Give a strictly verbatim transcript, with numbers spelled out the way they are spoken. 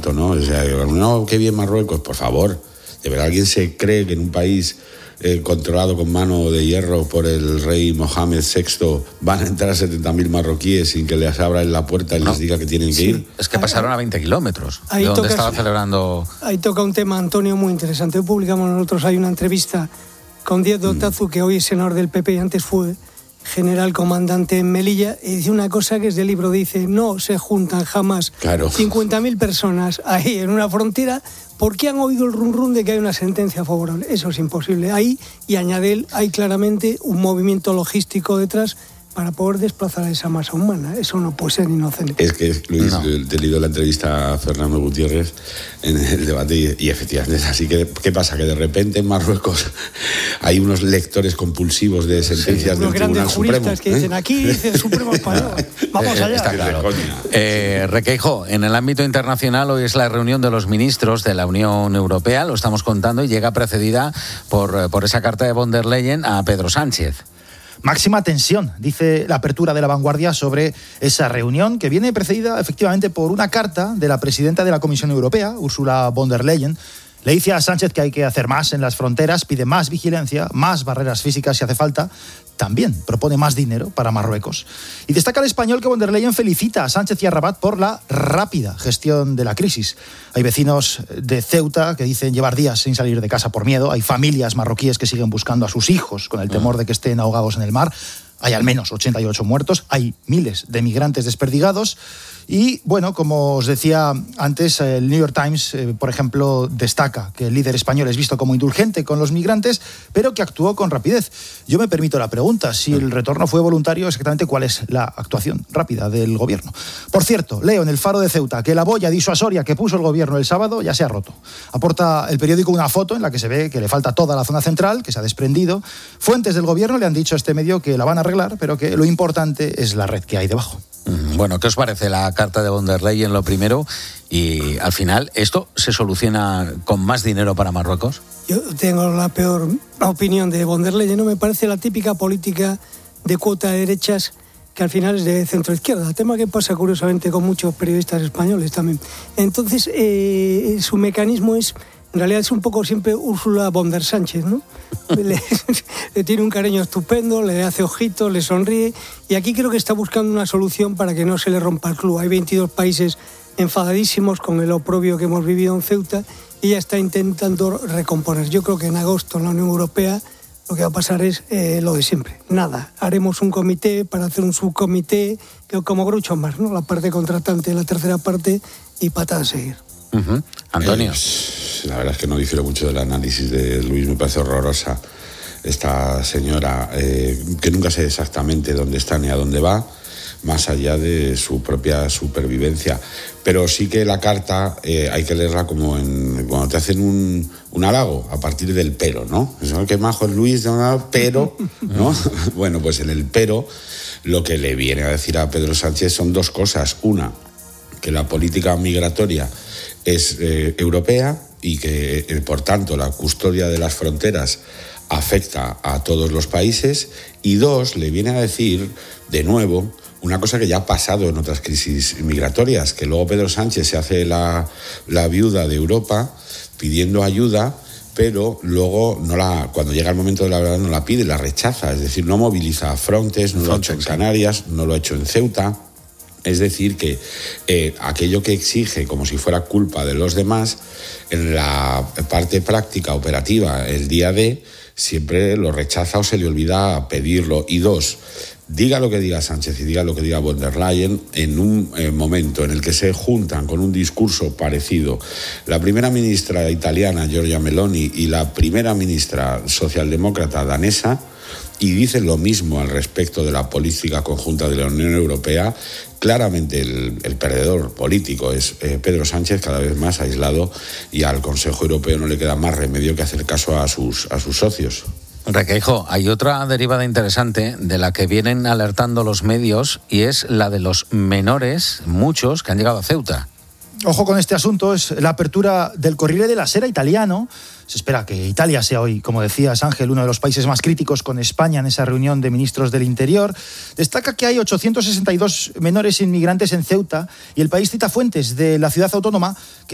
tonto, ¿no? O sea, no, qué bien Marruecos, por favor. ¿De verdad alguien se cree que en un país eh, controlado con mano de hierro por el rey Mohamed sexto van a entrar setenta mil marroquíes sin que les abran la puerta y no. les diga que tienen que sí. ir? Es que pasaron a veinte kilómetros ahí de donde tocas, estaba celebrando... Ahí toca un tema, Antonio, muy interesante. Hoy publicamos nosotros, hay una entrevista con Díaz de Otazu, mm. que hoy es senador del P P y antes fue general comandante en Melilla, y dice una cosa que es del libro, dice, no se juntan jamás claro. cincuenta mil personas ahí en una frontera porque han oído el rum rum de que hay una sentencia favorable. Eso es imposible. Ahí, y añade él, hay claramente un movimiento logístico detrás para poder desplazar a esa masa humana. Eso no puede ser inocente. Es que, Luis, no. te he leído la entrevista a Fernando Gutiérrez en el debate y, y efectivamente es así. Que, ¿Qué pasa? Que de repente en Marruecos hay unos lectores compulsivos de sentencias sí, del Tribunal Supremo. Unos grandes juristas que dicen, ¿eh? Aquí dice el Supremo Español. Vamos allá. Está claro. Eh, Requeijo, en el ámbito internacional hoy es la reunión de los ministros de la Unión Europea, lo estamos contando, y llega precedida por, por esa carta de von der Leyen a Pedro Sánchez. Máxima tensión, dice la apertura de La Vanguardia sobre esa reunión, que viene precedida efectivamente por una carta de la presidenta de la Comisión Europea, Ursula von der Leyen. Le dice a Sánchez que hay que hacer más en las fronteras, pide más vigilancia, más barreras físicas si hace falta. También propone más dinero para Marruecos. Y destaca el español que von der Leyen felicita a Sánchez y a Rabat por la rápida gestión de la crisis. Hay vecinos de Ceuta que dicen llevar días sin salir de casa por miedo. Hay familias marroquíes que siguen buscando a sus hijos con el temor de que estén ahogados en el mar. Hay al menos ochenta y ocho muertos. Hay miles de migrantes desperdigados. Y, bueno, como os decía antes, el New York Times, eh, por ejemplo, destaca que el líder español es visto como indulgente con los migrantes, pero que actuó con rapidez. Yo me permito la pregunta, si el retorno fue voluntario, exactamente cuál es la actuación rápida del gobierno. Por cierto, leo en el Faro de Ceuta que la boya disuasoria que puso el gobierno el sábado ya se ha roto. Aporta el periódico una foto en la que se ve que le falta toda la zona central, que se ha desprendido. Fuentes del gobierno le han dicho a este medio que la van a arreglar, pero que lo importante es la red que hay debajo. Bueno, ¿qué os parece la carta de von der Leyen, lo primero? Y al final, ¿esto se soluciona con más dinero para Marruecos? Yo tengo la peor opinión de von der Leyen. No me parece la típica política de cuota de derechas que al final es de centro-izquierda. Tema que pasa curiosamente con muchos periodistas españoles también. Entonces, eh, su mecanismo es... En realidad es un poco siempre Úrsula von der Sánchez, ¿no? Le, le tiene un cariño estupendo, le hace ojitos, le sonríe. Y aquí creo que está buscando una solución para que no se le rompa el club. Hay veintidós países enfadadísimos con el oprobio que hemos vivido en Ceuta y ella está intentando recomponer. Yo creo que en agosto en la Unión Europea lo que va a pasar es eh, lo de siempre. Nada, haremos un comité para hacer un subcomité, que como Groucho Marx, ¿no? La parte contratante, la tercera parte y patada a seguir. Uh-huh. Antonio. Eh, la verdad es que no difiero mucho del análisis de Luis, me parece horrorosa esta señora, eh, que nunca sé exactamente dónde está ni a dónde va, más allá de su propia supervivencia. Pero sí que la carta eh, hay que leerla como en, cuando te hacen un, un halago, a partir del pero, ¿no? Eso, qué majo es Luis, ¿no? Pero, ¿no? Bueno, pues en el pero lo que le viene a decir a Pedro Sánchez son dos cosas. Una, que la política migratoria es eh, europea y que, eh, por tanto, la custodia de las fronteras afecta a todos los países. Y dos, le viene a decir, de nuevo, una cosa que ya ha pasado en otras crisis migratorias, que luego Pedro Sánchez se hace la, la viuda de Europa pidiendo ayuda, pero luego no la, cuando llega el momento de la verdad no la pide, la rechaza. Es decir, no moviliza a Frontex, no Frontex, lo ha hecho en Canarias, no lo ha hecho en Ceuta. Es decir, que eh, aquello que exige como si fuera culpa de los demás, en la parte práctica, operativa, el día de, siempre lo rechaza o se le olvida pedirlo. Y dos, diga lo que diga Sánchez y diga lo que diga von der Leyen, en un eh, momento en el que se juntan con un discurso parecido la primera ministra italiana, Giorgia Meloni, y la primera ministra socialdemócrata danesa, y dicen lo mismo al respecto de la política conjunta de la Unión Europea, claramente el, el perdedor político es eh, Pedro Sánchez, cada vez más aislado, y al Consejo Europeo no le queda más remedio que hacer caso a sus, a sus socios. Requeijo, hay otra derivada interesante de la que vienen alertando los medios y es la de los menores, muchos, que han llegado a Ceuta. Ojo con este asunto, es la apertura del Corriere della Sera italiano. Se espera que Italia sea hoy, como decías Ángel, uno de los países más críticos con España en esa reunión de ministros del Interior. Destaca que hay ochocientos sesenta y dos menores inmigrantes en Ceuta y el país cita fuentes de la ciudad autónoma que